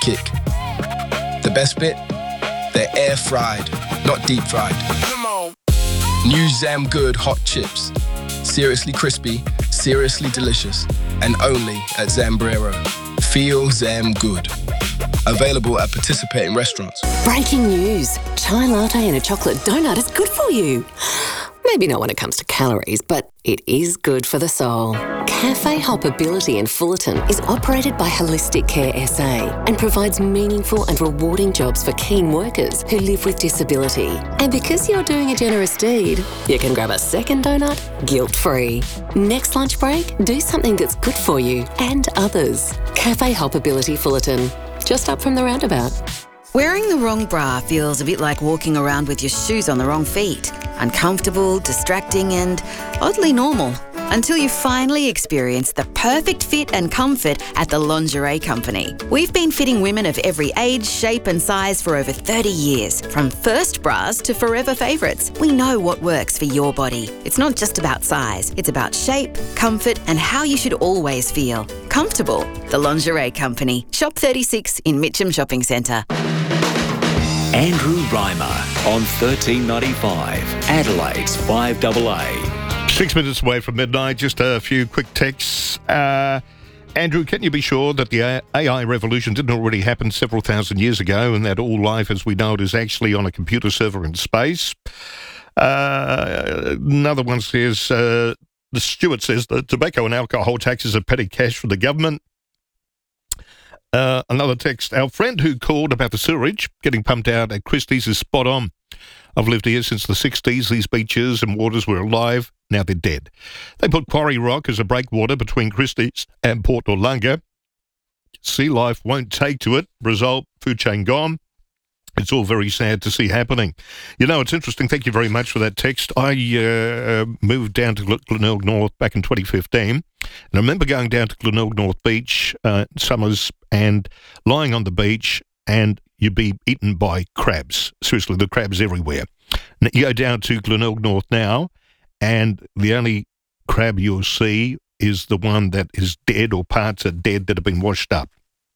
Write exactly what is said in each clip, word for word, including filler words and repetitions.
kick. The best bit? They're air fried, not deep fried. Come on. New Zam Good hot chips. Seriously crispy, seriously delicious, and only at Zambrero. Feel Zam Good. Available at participating restaurants. Breaking news. Chai latte and a chocolate donut is good for you. Maybe not when it comes to calories, but it is good for the soul. Cafe Hoppability in Fullerton is operated by Holistic Care S A and provides meaningful and rewarding jobs for keen workers who live with disability. And because you're doing a generous deed, you can grab a second donut guilt-free. Next lunch break, do something that's good for you and others. Cafe Hoppability Fullerton, just up from the roundabout. Wearing the wrong bra feels a bit like walking around with your shoes on the wrong feet. Uncomfortable, distracting, and oddly normal. Until you finally experience the perfect fit and comfort at the Lingerie Company. We've been fitting women of every age, shape and size for over thirty years. From first bras to forever favourites, we know what works for your body. It's not just about size. It's about shape, comfort and how you should always feel. Comfortable. The Lingerie Company. Shop thirty-six in Mitcham Shopping Centre. Andrew Reimer on thirteen ninety-five, Adelaide's five A A. Six minutes away from midnight, just a few quick texts. Uh, Andrew, can you be sure that the A I revolution didn't already happen several thousand years ago and that all life as we know it is actually on a computer server in space? Uh, another one says, uh, the Stewart says, the tobacco and alcohol taxes are petty cash for the government. Uh, another text, our friend who called about the sewage getting pumped out at Christie's is spot on. I've lived here since the sixties. These beaches and waters were alive. Now they're dead. They put Quarry Rock as a breakwater between Christie's and Port Noarlunga. Sea life won't take to it. Result, food chain gone. It's all very sad to see happening. You know, it's interesting. Thank you very much for that text. I uh, moved down to Glenelg North back in twenty fifteen. And I remember going down to Glenelg North Beach uh, summers and lying on the beach and you'd be eaten by crabs. Seriously, the crabs everywhere. Now, you go down to Glenelg North now and the only crab you'll see is the one that is dead or parts are dead that have been washed up.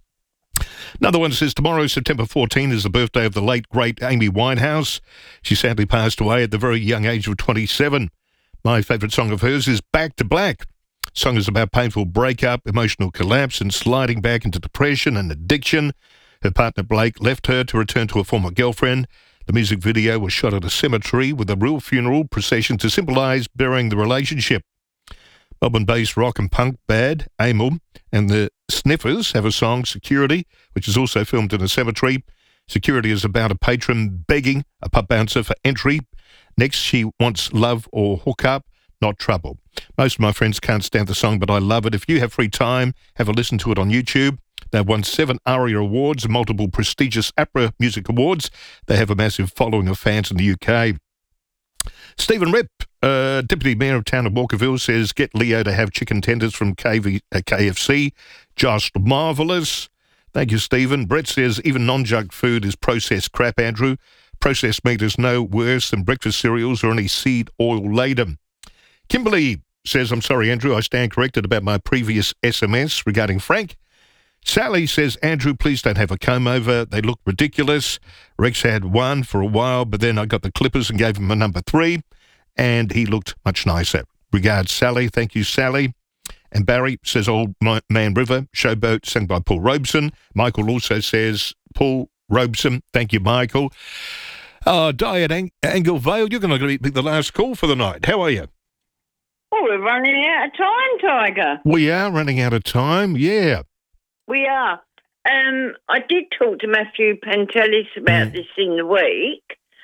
Another one says, tomorrow, September fourteenth, is the birthday of the late, great Amy Winehouse. She sadly passed away at the very young age of twenty-seven. My favourite song of hers is Back to Black. The song is about painful breakup, emotional collapse, and sliding back into depression and addiction. Her partner Blake left her to return to a former girlfriend. The music video was shot at a cemetery with a real funeral procession to symbolise burying the relationship. Melbourne-based rock and punk band Amel and the Sniffers have a song, Security, which is also filmed in a cemetery. Security is about a patron begging a pub bouncer for entry. Next, she wants love or hookup, not trouble. Most of my friends can't stand the song, but I love it. If you have free time, have a listen to it on YouTube. They've won seven ARIA Awards and multiple prestigious APRA Music Awards. They have a massive following of fans in the U K. Stephen Rip, uh, Deputy Mayor of Town of Walkerville, says, get Leo to have chicken tenders from K V, uh, K F C. Just marvellous. Thank you, Stephen. Brett says, even non-junk food is processed crap, Andrew. Processed meat is no worse than breakfast cereals or any seed oil laden. Kimberly says, I'm sorry, Andrew, I stand corrected about my previous S M S regarding Frank. Sally says, Andrew, please don't have a comb over. They look ridiculous. Rex had one for a while, but then I got the clippers and gave him a number three, and he looked much nicer. Regards, Sally. Thank you, Sally. And Barry says, Old Man River, Showboat, sung by Paul Robeson. Michael also says, Paul Robeson. Thank you, Michael. Uh, Diet Ang- Angle Vale, you're going to be the last call for the night. How are you? Oh, we're running out of time, Tiger. We are running out of time, yeah. We are. Um, I did talk to Matthew Pantelis about mm. this in the week,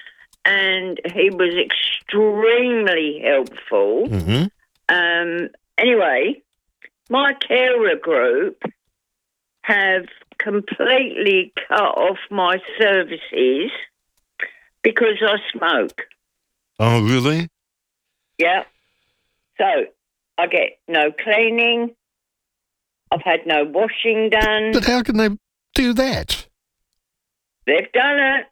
and he was extremely helpful. Mm-hmm. Um, anyway, my carer group have completely cut off my services because I smoke. Oh, really? Yeah. So I get no cleaning. I've had no washing done. But how can they do that? They've done it.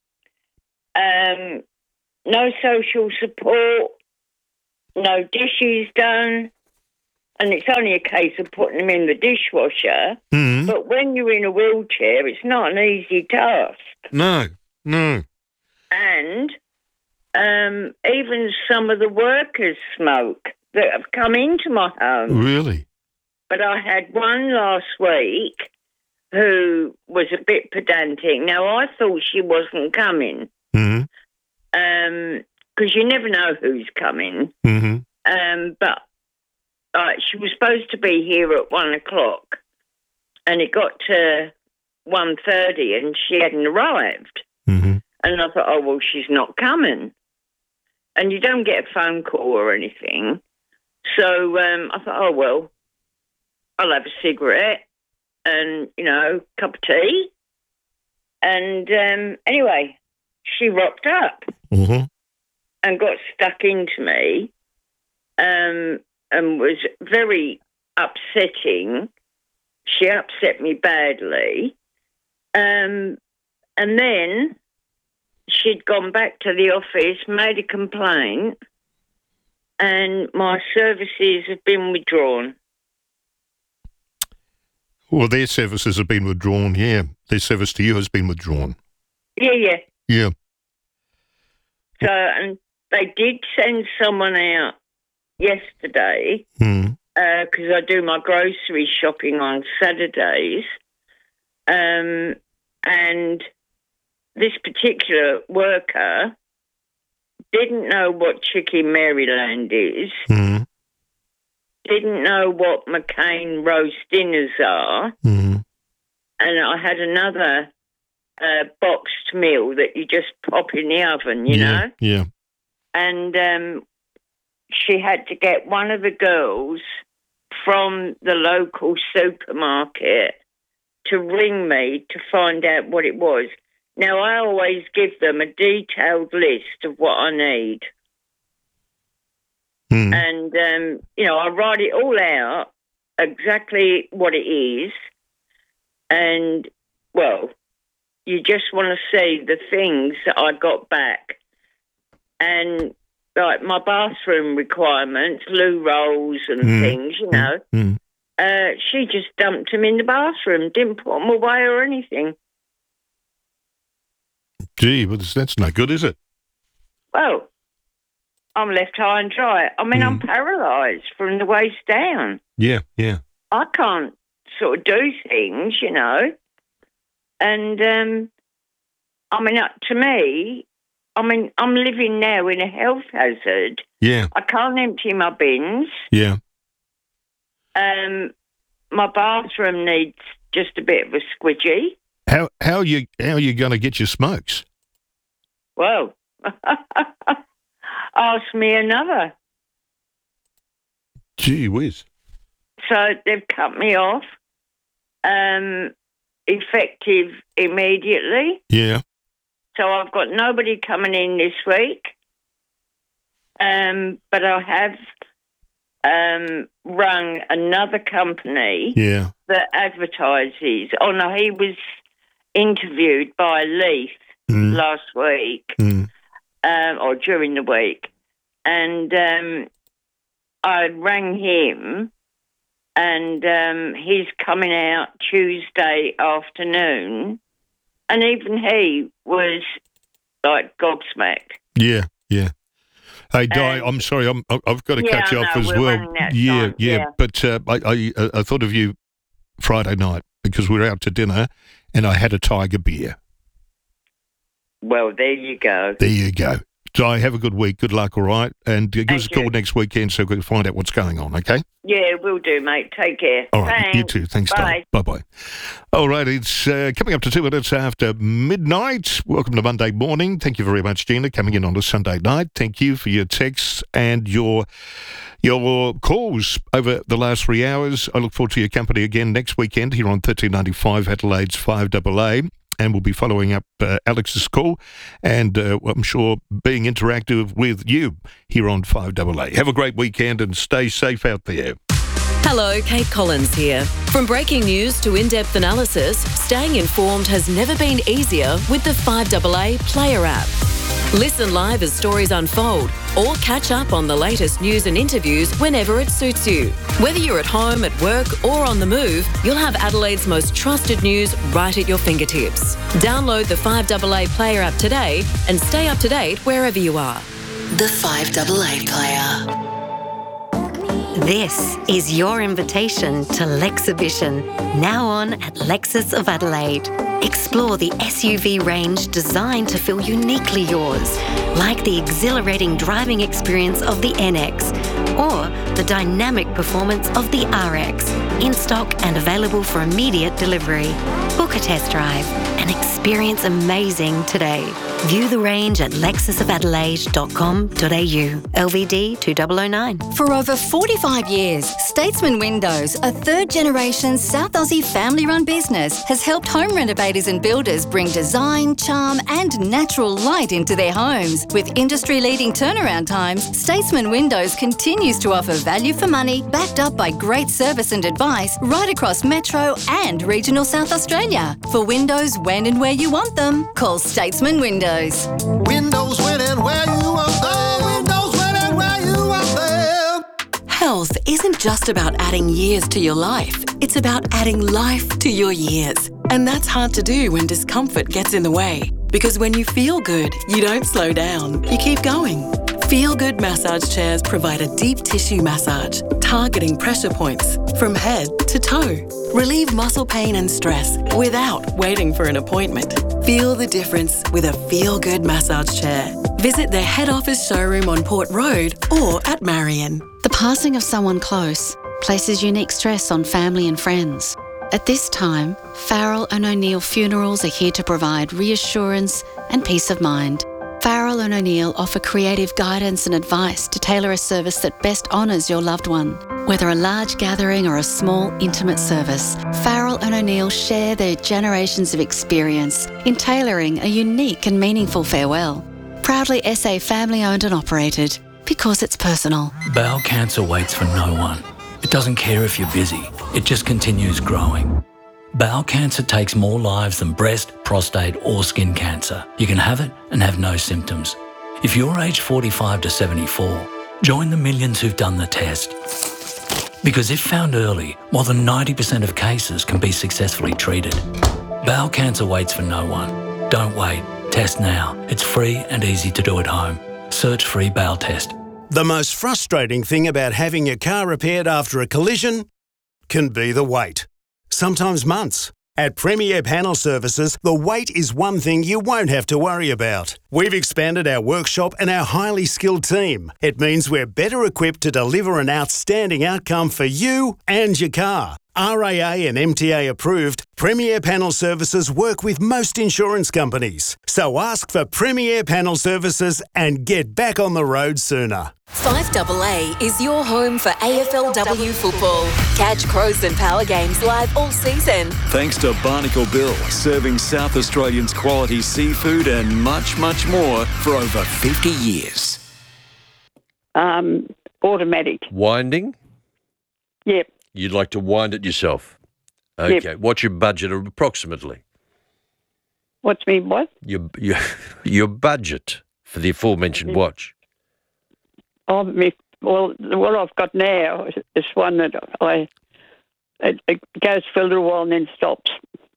Um, no social support. No dishes done. and it's only a case of putting them in the dishwasher. Mm. But when you're in a wheelchair, it's not an easy task. No, no. And um, even some of the workers smoke that have come into my home. Really? But I had one last week who was a bit pedantic. Now, I thought she wasn't coming. Mm-hmm. Um, because you never know who's coming. Mm-hmm. Um, but uh, she was supposed to be here at one o'clock, and it got to one thirty, and she hadn't arrived. Mm-hmm. And I thought, oh well, she's not coming. And you don't get a phone call or anything, so um, I thought, oh well, I'll have a cigarette and you know, cup of tea. And um, anyway, she rocked up. Mm-hmm. And got stuck into me, um, and was very upsetting. She upset me badly. Um, and then she'd gone back to the office, made a complaint, and my services have been withdrawn. Well, their services have been withdrawn, yeah. Their service to you has been withdrawn. Yeah, yeah. Yeah. So, and they did send someone out yesterday Mm. because uh, I do my grocery shopping on Saturdays. Um, and this particular worker didn't know what Chicken Maryland is, Mm. didn't know what McCain roast dinners are, Mm. and I had another uh, boxed meal that you just pop in the oven, you yeah, know? Yeah. And um, she had to get one of the girls from the local supermarket to ring me to find out what it was. Now, I always give them a detailed list of what I need. Mm. And, um, you know, I write it all out, exactly what it is. And, well, you just want to see the things that I got back. And, like, my bathroom requirements, loo rolls and Mm. things, you know, Mm. uh, she just dumped them in the bathroom, didn't put them away or anything. Gee, well, that's no good, is it? Well, I'm left high and dry. I mean, Mm. I'm paralysed from the waist down. Yeah, yeah. I can't sort of do things, you know. And, um, I mean, uh, to me, I mean, I'm living now in a health hazard. Yeah, I can't empty my bins. yeah. Um, my bathroom needs just a bit of a squidgy. How how are you how are you going to get your smokes? Well, ask me another. Gee whiz. So they've cut me off, um, effective immediately. Yeah. So I've got nobody coming in this week. Um, but I have um, rung another company Yeah. that advertises. Oh, no, he was interviewed by Leith Mm. last week, Mm. um, or during the week. And um, I rang him, and um, he's coming out Tuesday afternoon. And even he was like gobsmacked. Yeah, yeah. Hey, Di, Um, I'm sorry, I'm, I've got to yeah, cut you I off know, as we're well. running out of Yeah, time, yeah, yeah. But uh, I, I, I thought of you Friday night because we were out to dinner and I had a Tiger beer. Well, there you go. There you go. Di, have a good week. Good luck, all right? And give us a Thank call you. next weekend so we can find out what's going on, okay? Yeah, will do, mate. Take care. All right, Thanks. you too. Thanks, Bye. Di. Bye-bye. All right, it's uh, coming up to two minutes after midnight. Welcome to Monday morning. Thank you very much, Gina, coming in on a Sunday night. Thank you for your texts and your your calls over the last three hours. I look forward to your company again next weekend here on thirteen ninety-five Adelaide's five A A. And we'll be following up uh, Alex's call and uh, I'm sure being interactive with you here on five A A. Have a great weekend and stay safe out there. Hello, Kate Collins here. From breaking news to in-depth analysis, staying informed has never been easier with the five A A Player app. Listen live as stories unfold or catch up on the latest news and interviews whenever it suits you. Whether you're at home, at work or on the move, you'll have Adelaide's most trusted news right at your fingertips. Download the five A A Player app today and stay up to date wherever you are. The five A A Player. This is your invitation to Lexhibition, now on at Lexus of Adelaide. Explore the S U V range designed to feel uniquely yours, like the exhilarating driving experience of the N X or the dynamic performance of the R X, in stock and available for immediate delivery. Book a test drive and experience amazing today. View the range at lexus of adelaide dot com dot a u. L V D two thousand nine. For over forty-five years, Statesman Windows, a third-generation South Aussie family-run business, has helped home renovators and builders bring design, charm and natural light into their homes. With industry-leading turnaround times, Statesman Windows continues to offer value for money, backed up by great service and advice right across Metro and regional South Australia. For windows when and where you want them, call Statesman Windows. Windows when and where you want them. Windows when and where you want them. Health isn't just about adding years to your life. It's about adding life to your years. And that's hard to do when discomfort gets in the way. Because when you feel good, you don't slow down. You keep going. Feel Good massage chairs provide a deep tissue massage, targeting pressure points from head to toe. Relieve muscle pain and stress without waiting for an appointment. Feel the difference with a Feel Good massage chair. Visit their head office showroom on Port Road or at Marion. The passing of someone close places unique stress on family and friends. At this time, Farrell and O'Neill Funerals are here to provide reassurance and peace of mind. Farrell and O'Neill offer creative guidance and advice to tailor a service that best honours your loved one. Whether a large gathering or a small, intimate service, Farrell and O'Neill share their generations of experience in tailoring a unique and meaningful farewell. Proudly S A family-owned and operated, because it's personal. Bowel cancer waits for no one. It doesn't care if you're busy. It just continues growing. Bowel cancer takes more lives than breast, prostate or skin cancer. You can have it and have no symptoms. If you're aged forty-five to seventy-four, join the millions who've done the test. Because if found early, more than ninety percent of cases can be successfully treated. Bowel cancer waits for no one. Don't wait. Test now. It's free and easy to do at home. Search free bowel test. The most frustrating thing about having your car repaired after a collision can be the wait. Sometimes months. At Premier Panel Services, the wait is one thing you won't have to worry about. We've expanded our workshop and our highly skilled team. It means we're better equipped to deliver an outstanding outcome for you and your car. R A A and M T A approved, Premier Panel Services work with most insurance companies. So ask for Premier Panel Services and get back on the road sooner. five A A is your home for A F L W football. Catch Crows and Power games live all season. Thanks to Barnacle Bill, serving South Australians quality seafood and much, much more for over fifty years. Um, automatic. Winding? Yep. You'd like to wind it yourself? Okay. Yep. What's your budget approximately? What's me what? Your, your, your budget for the aforementioned watch? Oh, me, well, what I've got now is one that I it, it goes for a little while and then stops.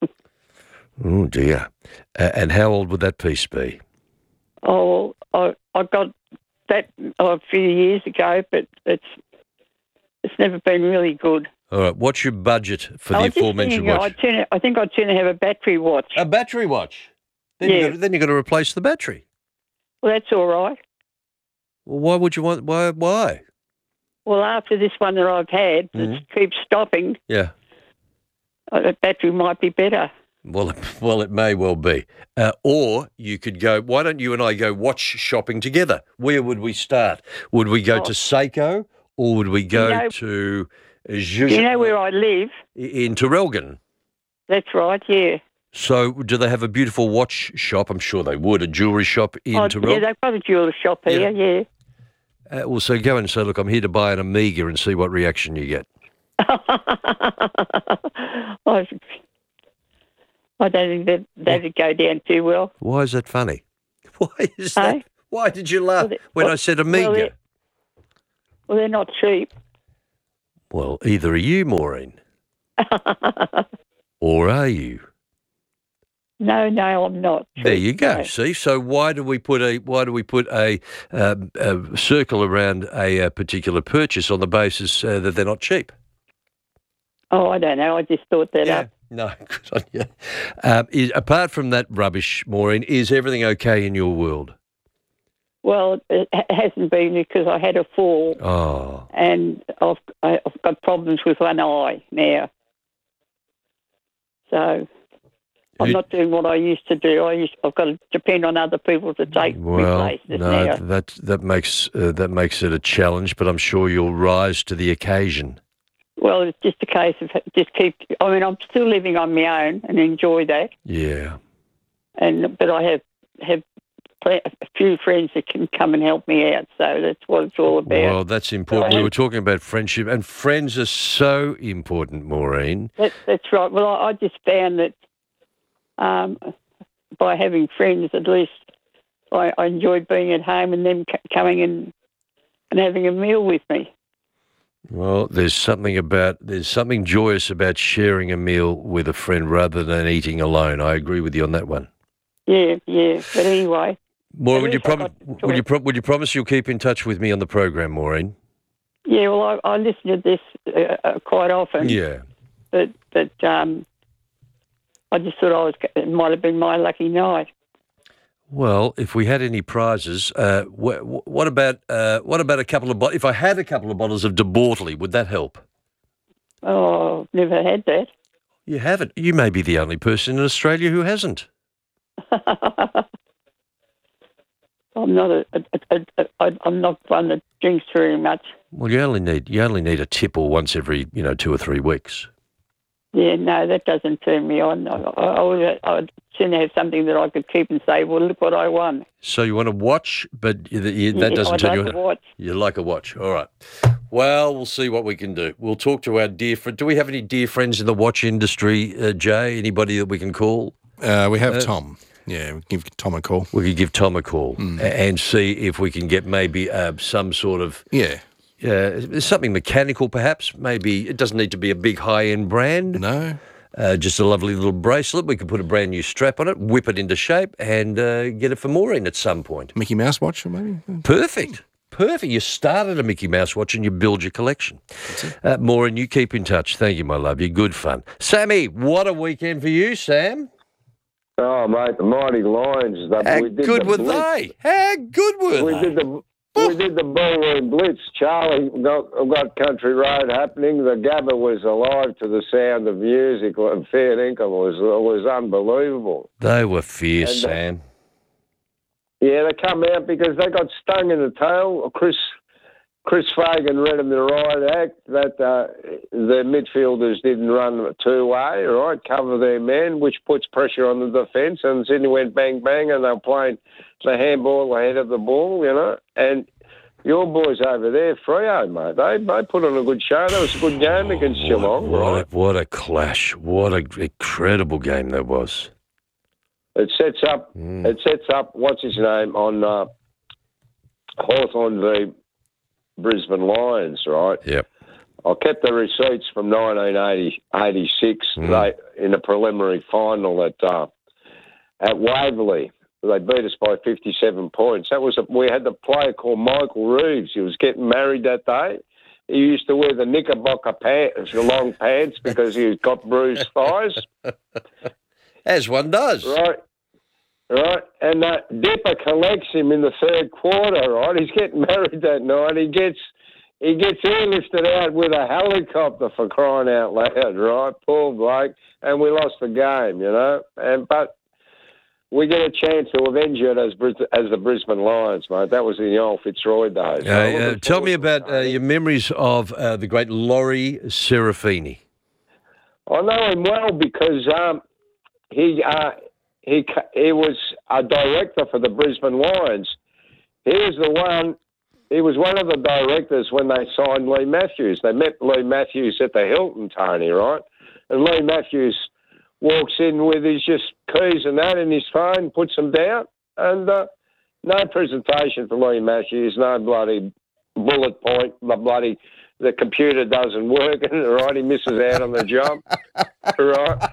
Oh, dear. Uh, and how old would that piece be? Oh, I I got that oh, a few years ago, but it's it's never been really good. All right. What's your budget for I the was just aforementioned thinking, watch? I'd sooner, I think I'd sooner have a battery watch. A battery watch? Then Yeah. You've got, then you've got to replace the battery. Well, that's all right. Well, why would you want? Why? Why? Well, after this one that I've had that Mhm. keeps stopping, Yeah. uh, the battery might be better. Well, it- well, it may well be. Uh, or you could go. Why don't you and I go watch shopping together? Where would we start? Would we go Oh. to Seiko, or would we go You know- to Do you know where I live? in Terrelgan? That's right, yeah. So, do they have a beautiful watch shop? I'm sure they would. A jewellery shop in Oh, Terrelgan. yeah, they've got a jewellery shop here, yeah. Uh, well, so go and say, look, I'm here to buy an Amiga and see what reaction you get. I, I don't think that that'd go down too well. Why is that funny? Why is that? Hey? Why did you laugh Well, they- when well- I said well, Amiga? they're- Well, they're not cheap. Well, either are you, Maureen, or are you? No, no, I'm not. There you go. No. See, so why do we put a why do we put a, um, a circle around a, a particular purchase on the basis uh, that they're not cheap? Oh, I don't know. I just thought that up. No, good on you. Um, is, apart from that rubbish, Maureen, is everything okay in your world? Well, it ha- hasn't been because I had a fall Oh, and I've I- I've got problems with one eye now. So I'm You- not doing what I used to do. I used I've got to depend on other people to take well, replaces no, now. that that makes uh, that makes it a challenge, but I'm sure you'll rise to the occasion. Well, it's just a case of just keep. I mean, I'm still living on my own and enjoy that. Yeah. And but I have have pl- a few friends that can come and help me out. So that's what it's all about. Well, that's important. So I We have- were talking about friendship, and friends are so important, Maureen. That, that's right. Well, I, I just found that um, by having friends, at least I, I enjoyed being at home and them c- coming in and having a meal with me. Well, there's something about there's something joyous about sharing a meal with a friend rather than eating alone. I agree with you on that one. Yeah, yeah. But anyway, Maureen, At would you least I promise? got to Would you talk. pro- would you promise you'll keep in touch with me on the program, Maureen? yeah. Well, I, I listen to this uh, uh, quite often. Yeah. But but um, I just thought I was. It might have been my lucky night. Well, if we had any prizes, uh, wh- wh- what about uh, what about a couple of bottles? If I had a couple of bottles of De Bortoli, would that help? Oh, I've never had that. You haven't. You may be the only person in Australia who hasn't. I'm not a, a, a, a, a. I'm not one that drinks very much. Well, you only need you only need a tipple once every you know two or three weeks. Yeah, no, that doesn't turn me on. I, I, I would, I'd sooner have something that I could keep and say, well, look what I won. So you want to watch, but you, you, that Yeah, doesn't I'd turn like you to on. watch. You like a watch. All right. Well, we'll see what we can do. We'll talk to our dear friend. Do we have any dear friends in the watch industry, uh, Jay? Anybody that we can call? Uh, we have Uh, Tom. Yeah, we give Tom a call. We could give Tom a call Mm. a- and see if we can get maybe uh, some sort of Yeah. uh, something mechanical, perhaps. Maybe it doesn't need to be a big high-end brand. No. Uh, just a lovely little bracelet. We could put a brand new strap on it, whip it into shape, and uh, get it for Maureen at some point. Mickey Mouse watch, maybe? Perfect. Perfect. You started a Mickey Mouse watch and you build your collection. Uh, Maureen, you keep in touch. Thank you, my love. You're good fun. Sammy, what a weekend for you, Sam. Oh, mate, the mighty Lions. They, How we did good the were blitz. they? How good were We they? did the we did the ballroom blitz. Charlie got, got Country Road happening. The Gabba was alive to the sound of music, and fair income was was unbelievable. They were fierce, And, uh, Sam. Yeah, they come out because they got stung in the tail. Chris Chris Fagan read them the right act that uh, the midfielders didn't run two-way, right, cover their man, which puts pressure on the defence, and Sydney went bang, bang, and they were playing the handball ahead of the ball, you know, and your boys over there, Freo, mate, they, they put on a good show. That was a good game against Geelong, What right? a, what a clash. What an incredible game that was. It sets up, Mm. it sets up, what's his name, on uh, Hawthorn v Brisbane Lions, right? Yep. I kept the receipts from nineteen eighty-six Mm. they, in a preliminary final at uh, at Waverley. They beat us by fifty-seven points. That was a, we had the player called Michael Reeves. He was getting married that day. He used to wear the knickerbocker pants, the long pants, because he got bruised thighs. As one does. Right. Right, and uh, Dipper collects him in the third quarter. Right, he's getting married that night. He gets he gets airlifted out with a helicopter, for crying out loud. Right, poor bloke, and we lost the game. You know, and but we get a chance to avenge it as Bris- as the Brisbane Lions, mate. That was in the old Fitzroy days. Uh, uh, tell me about uh, your memories of uh, the great Laurie Serafini. I know him well because um, he uh, he ca- he was a director for the Brisbane Lions. He was the one. He was one of the directors when they signed Lee Matthews. They met Lee Matthews at the Hilton, Tony, right? And Lee Matthews walks in with his just keys and that in his phone, puts them down, and uh, no presentation for Lee Matthews, no bloody bullet point, the bloody, the computer doesn't work, right? He misses out on the job, right?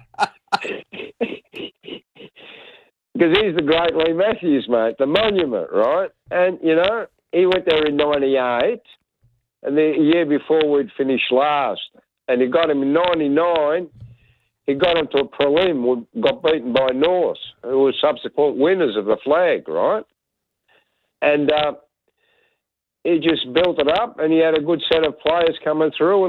Because he's the great Lee Matthews, mate, the monument, right? And, you know, he went there in ninety-eight, and the year before we'd finished last. And he got him in ninety-nine, he got him to a prelim, got beaten by North, who were subsequent winners of the flag, right? And uh, he just built it up, and he had a good set of players coming through, and